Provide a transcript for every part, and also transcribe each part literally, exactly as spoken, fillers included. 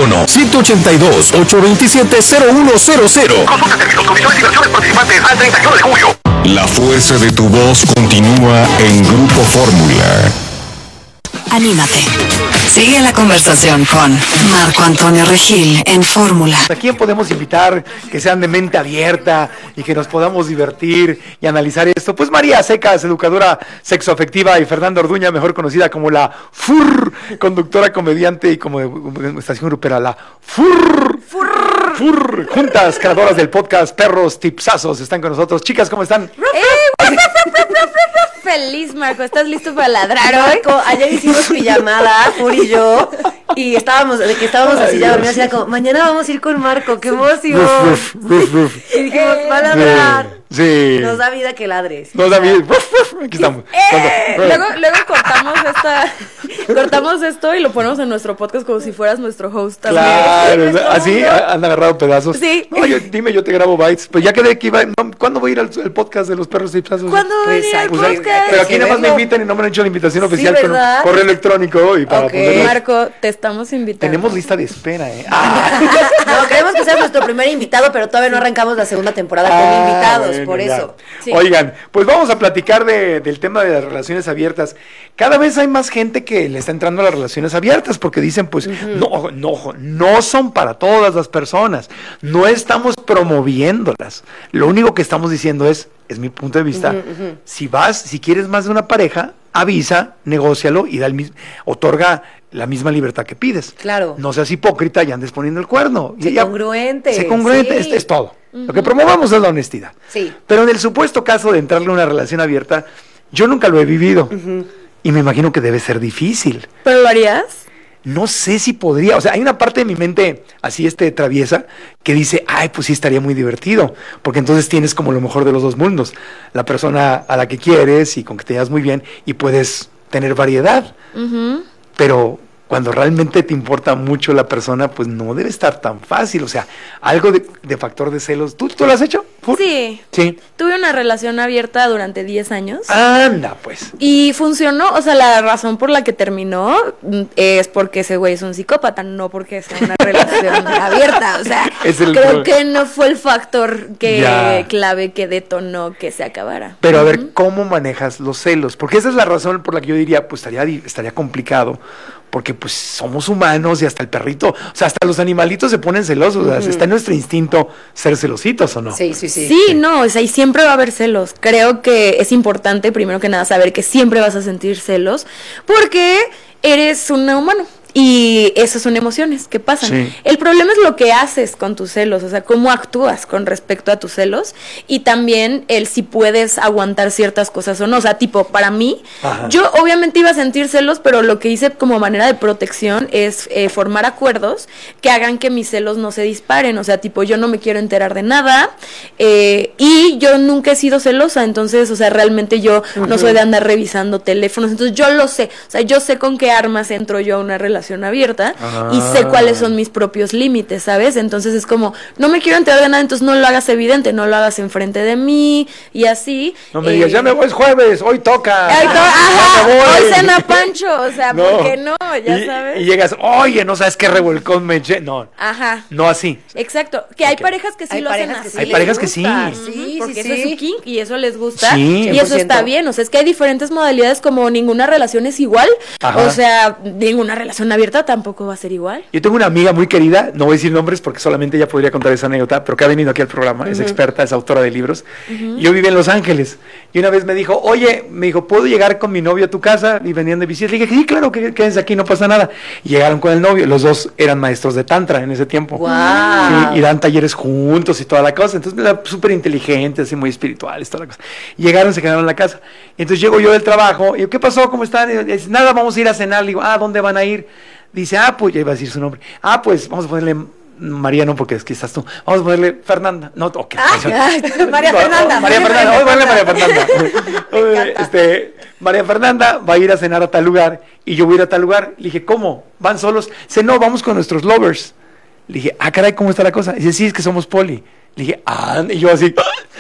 teléfono ciento ochenta y dos, ochocientos veintisiete, cero uno cero cero. Consulta términos, condiciones y versiones participantes al treinta y uno de julio. La fuerza de tu voz continúa en Grupo Fórmula. Anímate. Sigue la conversación con Marco Antonio Regil en Fórmula. ¿A quién podemos invitar que sean de mente abierta y que nos podamos divertir y analizar esto? Pues María Secas, educadora sexoafectiva, y Fernanda Orduña, mejor conocida como la F U R, conductora, comediante y como de estación grupera, la F U R. F U R. F U R. Juntas, creadoras del podcast Perros Tipsazos, están con nosotros. Chicas, ¿cómo están? ¡Eh! Feliz, Marco. ¿Estás listo para ladrar hoy? Marco, ayer hicimos pijamada, Fur y yo, y estábamos, de que estábamos así ya dormidos, así como, mañana vamos a ir con Marco, qué emoción. Ruf, ruf, ruf, ruf. Y dijimos, Eh, va a ladrar. Sí. Nos da vida que ladres. Nos da vida. Ruf, ruf. Aquí estamos. ¡Eh! Luego, luego cortamos esta, cortamos esto y lo ponemos en nuestro podcast como si fueras nuestro host también. Claro, así han agarrado pedazos. Sí. No, yo, dime, yo te grabo bytes. Pues ya quedé que iba. No, ¿cuándo voy a ir al, al podcast de los Perros Tipsazos? ¿Cuándo va a Pues, venir el pues, podcast? Pero aquí Sí, nada más me vengo. invitan y no me han hecho la invitación Sí, oficial con un ¿verdad? correo electrónico y para Ok. ponerlo. Marco, te estamos invitando. Tenemos lista de espera, ¿eh? Ah, No, queremos que seas nuestro primer invitado, pero todavía no arrancamos la segunda temporada con ah, invitados, bueno, por ya. eso. Sí. Oigan, pues vamos a platicar de, del tema de las relaciones abiertas. Cada vez hay más gente que le está entrando a las relaciones abiertas porque dicen, pues, uh-huh. no, no, no son para todas las personas. No estamos promoviéndolas. Lo único que estamos diciendo es, es mi punto de vista, uh-huh, uh-huh. si vas, si quieres más de una pareja, avisa, negócialo y da el mismo, otorga la misma libertad que pides. Claro. No seas hipócrita y andes poniendo el cuerno. Sé Ya- congruente. Sé congruente, Sí. es, es todo. Uh-huh. Lo que promovamos es la honestidad. Sí. Pero en el supuesto caso de entrarle a una relación abierta, yo nunca lo he vivido. Uh-huh. Y me imagino que debe ser difícil. ¿Pero lo harías? No sé si podría, o sea, hay una parte de mi mente así este traviesa que dice, ay, pues sí estaría muy divertido, porque entonces tienes como lo mejor de los dos mundos, la persona a la que quieres y con que te llevas muy bien y puedes tener variedad, Uh-huh. pero cuando realmente te importa mucho la persona, pues no debe estar tan fácil, o sea, algo de, de factor de celos. ¿Tú, tú lo has hecho? Fur? Sí. Sí. Tuve una relación abierta durante diez años. Anda, pues. Y funcionó, o sea, la razón por la que terminó mm, es porque ese güey es un psicópata, no porque sea una relación abierta, o sea, Es el creo pro- que no fue el factor que Ya. clave que detonó que se acabara. Pero a ver, ¿cómo manejas los celos? Porque esa es la razón por la que yo diría, pues estaría, di- estaría complicado, porque pues somos humanos y hasta el perrito, o sea, hasta los animalitos se ponen celosos, o sea, está en nuestro instinto ser celositos, ¿o no? Sí, sí, sí. Sí, no, o sea, y siempre va a haber celos. Creo que es importante, primero que nada, saber que siempre vas a sentir celos, porque eres un humano. Y esas son emociones que pasan. Sí. El problema es lo que haces con tus celos, o sea, cómo actúas con respecto a tus celos y también el si puedes aguantar ciertas cosas o no. O sea, tipo, para mí, Ajá. yo obviamente iba a sentir celos, pero lo que hice como manera de protección es eh, formar acuerdos que hagan que mis celos no se disparen. O sea, tipo, yo no me quiero enterar de nada eh, y yo nunca he sido celosa, entonces, o sea, realmente yo uh-huh. no soy de andar revisando teléfonos, entonces yo lo sé, o sea, yo sé con qué armas entro yo a una relación abierta Ah. y sé cuáles son mis propios límites, ¿sabes? Entonces es como, no me quiero enterar de nada, entonces no lo hagas evidente, no lo hagas enfrente de mí y así. No me eh, digas, ya me voy, es jueves, hoy toca. Ay, to- Ya ajá, me voy. hoy cena Pancho, o sea, No. ¿por qué no? Ya y, sabes. Y llegas, oye, no sabes qué revolcón me eché. No, Ajá. no así. Exacto, que hay Ok. parejas que sí Hay lo hacen parejas que así. sí Hay les parejas que gusta. sí. Sí, porque sí, eso es sí. su kink y eso les gusta Sí. y eso cien por ciento. está bien, o sea, es que hay diferentes modalidades, como ninguna relación es igual. Ajá. O sea, ninguna relación abierta tampoco va a ser igual. Yo tengo una amiga muy querida, no voy a decir nombres porque solamente ella podría contar esa anécdota, pero que ha venido aquí al programa, es experta, es autora de libros. Yo viví en Los Ángeles y una vez me dijo, oye, me dijo, ¿puedo llegar con mi novio a tu casa? Y venían de visita. Le dije, sí, claro, que quédense aquí, no pasa nada. Y llegaron con el novio, los dos eran maestros de tantra en ese tiempo. Guau. Sí, y dan talleres juntos y toda la cosa. Entonces, era súper inteligente, así muy espirituales, toda la cosa. Y llegaron, se quedaron en la casa. Y entonces llego yo del trabajo, y yo, ¿qué pasó? ¿Cómo están? Y dice, nada, vamos a ir a cenar. Le digo, ah, ¿dónde van a ir? Dice, ah, pues, ya iba a decir su nombre. Ah, pues, vamos a ponerle María, no, porque es que estás tú. Vamos a ponerle Fernanda. No, ok. Ay, María Fernanda. María Fernanda, vamos a ponerle María Fernanda. Me encanta. Este, María Fernanda va a ir a cenar a tal lugar y yo voy a ir a tal lugar. Le dije, ¿cómo? ¿Van solos? Dice, no, vamos con nuestros lovers. Le dije, ah, caray, ¿cómo está la cosa? Dice, sí, es que somos poli. Le dije, ah, y yo así,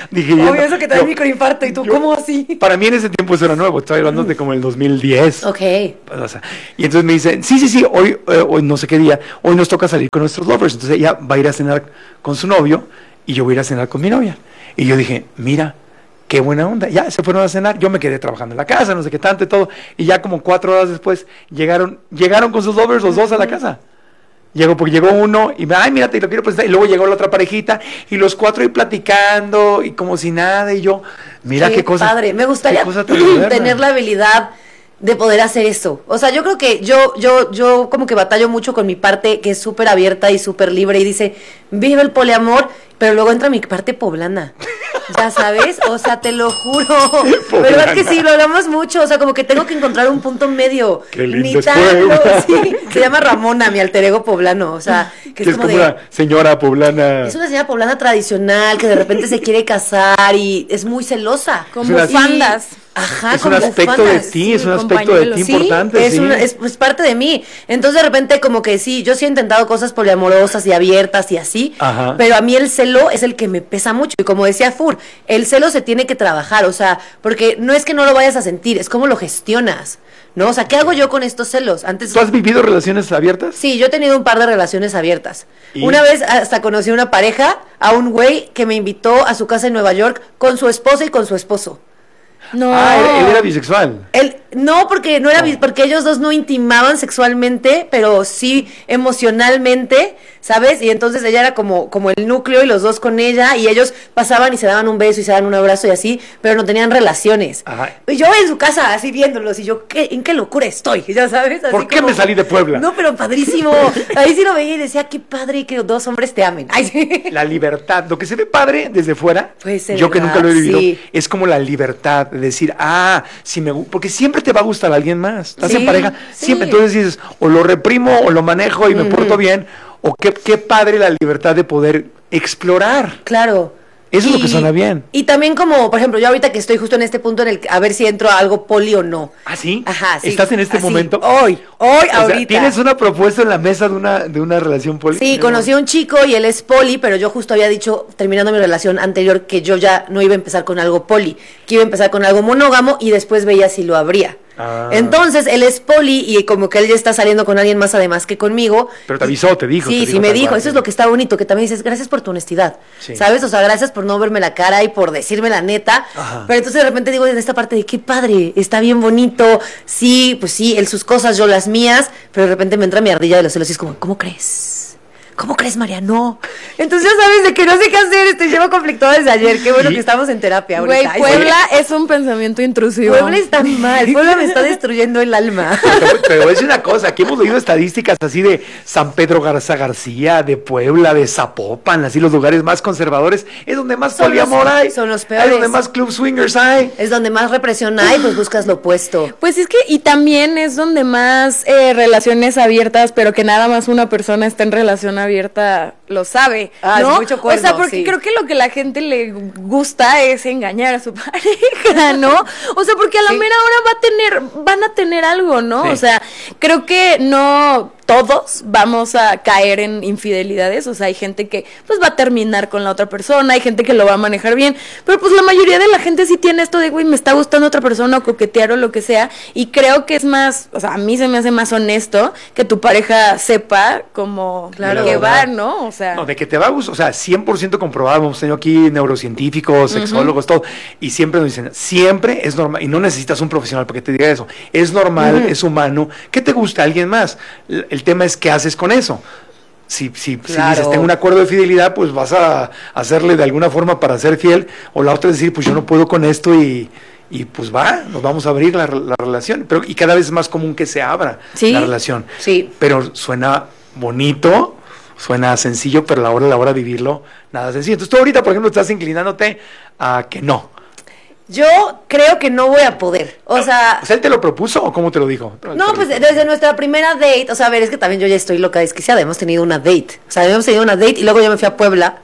Dije, Obvio, yo- eso que te da yo- microinfarto y tú, yo- ¿cómo así? Para mí en ese tiempo eso era nuevo, estoy hablando de como el dos mil diez. Ok. O sea, y entonces me dice, sí, sí, sí, hoy, eh, hoy no sé qué día, hoy nos toca salir con nuestros lovers. Entonces ella va a ir a cenar con su novio y yo voy a ir a cenar con mi novia. Y yo dije, mira, qué buena onda. Ya se fueron a cenar, yo me quedé trabajando en la casa, no sé qué tanto y todo. Y ya como cuatro horas después llegaron, llegaron con sus lovers los dos a la casa. Llegó, porque llegó uno y me, ay, mira, te lo quiero presentar. Y luego llegó la otra parejita y los cuatro ahí platicando y como si nada. Y yo, mira qué, cosa. padre. Me gustaría qué cosa tan moderna. tener la habilidad de poder hacer eso. O sea, yo creo que yo, yo, yo como que batallo mucho con mi parte que es súper abierta y súper libre y dice, vive el poliamor, pero luego entra mi parte poblana. Ya sabes, o sea, te lo juro. ¿Verdad que sí? Lo hablamos mucho. O sea, como que tengo que encontrar un punto medio. Qué lindo Ni es tan, Puebla. no, sí. Se llama Ramona, mi alter ego poblano. O sea, que Que es es como como de. una señora poblana. Es una señora poblana tradicional que de repente se quiere casar y es muy celosa. Con Es una- bufandas. Ajá, Es con un aspecto de bufandas. ti, sí, es un con aspecto de ti pañuelos. Sí, importante. Es, sí. una, es, es parte de mí. Entonces de repente como que sí, yo sí he intentado cosas poliamorosas y abiertas y así, Ajá. pero a mí el celo es el que me pesa mucho. Y como decía Fur, el celo se tiene que trabajar, o sea, porque no es que no lo vayas a sentir, es cómo lo gestionas, ¿no? O sea, ¿qué hago yo con estos celos? Antes ¿Tú has vivido relaciones abiertas? Sí, yo he tenido un par de relaciones abiertas. ¿Y? Una vez hasta conocí a una pareja, a un güey que me invitó a su casa en Nueva York con su esposa y con su esposo. No. Ah, él, él era bisexual. Él, no, porque no era bis- porque ellos dos no intimaban sexualmente, pero sí emocionalmente, ¿sabes? Y entonces ella era como, como el núcleo y los dos con ella, y ellos pasaban y se daban un beso y se daban un abrazo y así, pero no tenían relaciones. Ajá. Y yo en su casa así viéndolos, y yo, ¿qué, ¿en qué locura estoy? Ya sabes. Así ¿Por qué como- me salí de Puebla? No, pero padrísimo. Ahí sí lo veía y decía, qué padre que dos hombres te amen. Ay, sí. La libertad, lo que se ve padre desde fuera, Puede ser yo que verdad, nunca lo he vivido, sí. es como la libertad de decir, ah, si me gu-", porque siempre te va a gustar alguien más. Estás Sí, en pareja, sí. siempre. Entonces dices, o lo reprimo, o lo manejo y me porto bien, o qué, qué padre la libertad de poder explorar. Claro. Eso es lo que suena bien. Y también como, por ejemplo, yo ahorita que estoy justo en este punto en el que a ver si entro a algo poli o no. ¿Ah, sí? Ajá, sí. ¿Estás en este Así, momento? Hoy, hoy, O sea, ahorita. ¿tienes una propuesta en la mesa de una, de una relación poli? Sí, conocí a un chico y él es poli, pero yo justo había dicho, terminando mi relación anterior, que yo ya no iba a empezar con algo poli, que iba a empezar con algo monógamo y después veía si lo abría. Ah. Entonces, él es poli y como que él ya está saliendo con alguien más además que conmigo. Pero te avisó, te dijo. Sí, te sí, dijo me tal dijo. cual, Eso es sí. lo que está bonito, que también dices, gracias por tu honestidad. Sí. ¿Sabes? O sea, gracias por no verme la cara y por decirme la neta. Ajá. Pero entonces de repente digo en esta parte de qué padre, está bien bonito. Sí, pues sí, él sus cosas, yo las mías. Pero de repente me entra mi ardilla de los celos y es como, ¿cómo crees? ¿Cómo crees, María? No. Entonces ya sabes de que no sé qué hacer. Estoy llevo conflictuado desde ayer. Qué bueno Sí. que estamos en terapia Güey, ahorita. Ay, Puebla es un pensamiento intrusivo. Puebla está mal. Puebla me está destruyendo el alma. Pero, pero es una cosa, aquí hemos leído estadísticas así de San Pedro Garza García, de Puebla, de Zapopan, así los lugares más conservadores, es donde más Son los- poliamor hay. son los Es peores. donde más club swingers hay. Es donde más represión hay, pues buscas lo opuesto. Pues es que, y también es donde más eh, relaciones abiertas, pero que nada más una persona está en relación abierta, lo sabe, Ah, ¿no? es mucho cuerno, o sea, porque sí. creo que lo que la gente le gusta es engañar a su pareja, ¿no? O sea, porque a la Sí. mera hora va a tener, van a tener algo, ¿no? Sí. O sea, creo que no todos vamos a caer en infidelidades, o sea, hay gente que pues va a terminar con la otra persona, hay gente que lo va a manejar bien, pero pues la mayoría de la gente sí tiene esto de, güey, me está gustando otra persona o coquetear o lo que sea, y creo que es más, o sea, a mí se me hace más honesto que tu pareja sepa como Claro. que va, ¿no? O sea, No, de que te va a gustar, o sea, cien por ciento comprobado, hemos tenido aquí neurocientíficos, sexólogos, todo, y siempre nos dicen, siempre es normal, y no necesitas un profesional para que te diga eso, es normal, es humano, que te gusta alguien más, el, el tema es qué haces con eso. Si, si, Claro. si dices, tengo un acuerdo de fidelidad, pues vas a hacerle de alguna forma para ser fiel, o la otra es decir, pues yo no puedo con esto y... Y pues va, nos vamos a abrir la, la relación, pero y cada vez es más común que se abra Sí, la relación. sí. Pero suena bonito, suena sencillo, pero a la hora, a la hora de vivirlo, nada sencillo. Entonces tú ahorita, por ejemplo, estás inclinándote a que no. Yo creo que no voy a poder. O sea, O sea, ¿él te lo propuso o cómo te lo dijo? no, pues desde nuestra primera date, o sea, a ver, es que también yo ya estoy loca desquiciada, hemos tenido una date. O sea, hemos tenido una date y luego yo me fui a Puebla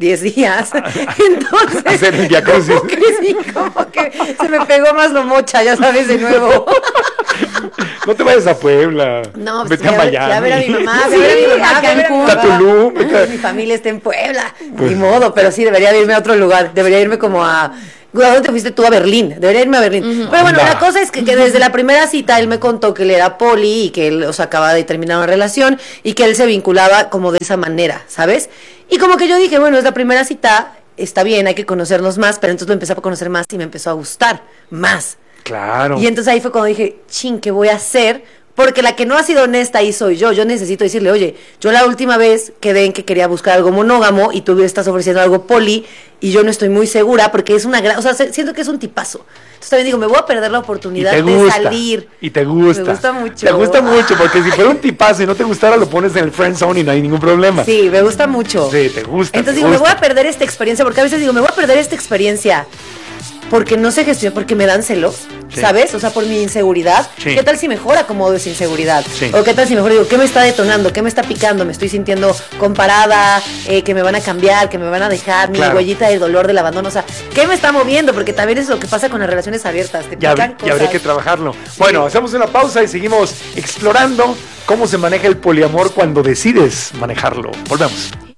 diez días. Entonces, hacer un Vía Crucis. como que sí, como que se me pegó más lo mocha, ya sabes, de nuevo. No te vayas a Puebla. No, vete pues, a voy a ver- Miami. voy a ver a mi mamá, Sí, voy a ver a mi mamá, a voy a ver a mi Cancún. papá. A Tulum, vete a- Ay, mi familia está en Puebla, ni modo, pero sí, debería irme a otro lugar, debería irme como a... ¿A dónde te fuiste tú? A Berlín, debería irme a Berlín. Pero bueno, Anda. la cosa es que, que desde la primera cita él me contó que él era poli y que él, o sea, acababa de terminar una relación y que él se vinculaba como de esa manera, ¿sabes? Y como que yo dije, bueno, es la primera cita, está bien, hay que conocernos más, pero entonces lo empecé a conocer más y me empezó a gustar más. Claro. Y entonces ahí fue cuando dije, chin, ¿qué voy a hacer? Porque la que no ha sido honesta ahí soy yo. Yo necesito decirle, oye, yo la última vez quedé en que quería buscar algo monógamo y tú me estás ofreciendo algo poli y yo no estoy muy segura porque es una gran... O sea, se- siento que es un tipazo. Entonces también digo, me voy a perder la Y oportunidad te de gusta. salir. Y te gusta. Me gusta mucho. Te gusta mucho, porque si fuera un tipazo y no te gustara, lo pones en el friend zone y no hay ningún problema. Sí, me gusta mucho. Sí, te gusta. Entonces te digo, me gusta. voy a perder esta experiencia, porque a veces digo, me voy a perder esta experiencia porque no sé gestionar, porque me dan celos, Sí. ¿sabes? O sea, por mi inseguridad. Sí. ¿Qué tal si mejora como esa inseguridad? Sí. O qué tal si mejor digo, ¿qué me está detonando? ¿Qué me está picando? Me estoy sintiendo comparada, eh, que me van a cambiar, que me van a dejar, mi Claro. huellita del dolor del abandono. O sea, ¿qué me está moviendo? Porque también es lo que pasa con las relaciones abiertas. Te Ya, pican ya cosas. habría que trabajarlo. Bueno, hacemos una pausa y seguimos explorando cómo se maneja el poliamor cuando decides manejarlo. Volvemos.